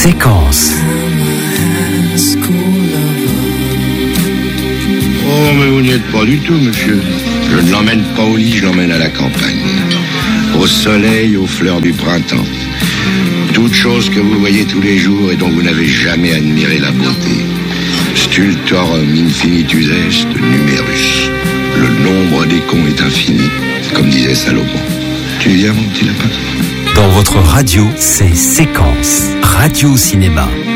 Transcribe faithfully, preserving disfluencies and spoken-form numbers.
Séquence. Oh, mais vous n'y êtes pas du tout, monsieur. Je ne l'emmène pas au lit, je l'emmène à la campagne. Au soleil, aux fleurs du printemps. Toutes choses que vous voyez tous les jours et dont vous n'avez jamais admiré la beauté. Stultorum infinitus est numerus. Le nombre des cons est infini, comme disait Salomon. Tu viens, mon petit lapin ? Dans votre radio, c'est Séquence. Radio Cinéma.